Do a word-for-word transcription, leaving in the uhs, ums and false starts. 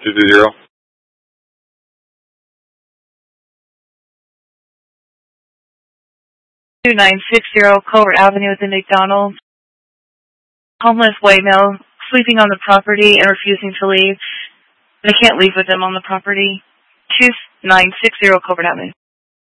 two two zero. two nine six zero Covert Avenue at the McDonald's. Homeless white male sleeping on the property and refusing to leave. They can't leave with them on the property. two nine six zero Covert Avenue.